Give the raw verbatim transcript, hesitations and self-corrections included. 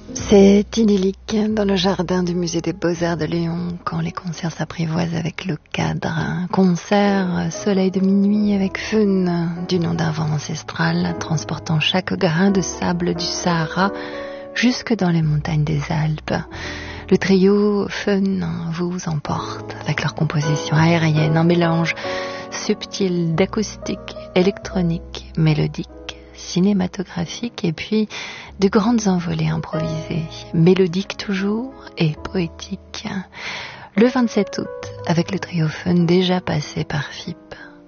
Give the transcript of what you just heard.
C'est idyllique dans le jardin du musée des Beaux-Arts de Lyon quand les concerts s'apprivoisent avec le cadre. Un concert soleil de minuit avec Fun, du nom d'un vent ancestral transportant chaque grain de sable du Sahara jusque dans les montagnes des Alpes. Le trio Fun vous emporte avec leur composition aérienne, un mélange subtil d'acoustique, électronique, mélodique, cinématographique et puis de grandes envolées improvisées, mélodiques toujours et poétiques. Le vingt-sept août, avec le trio Fun déjà passé par F I P,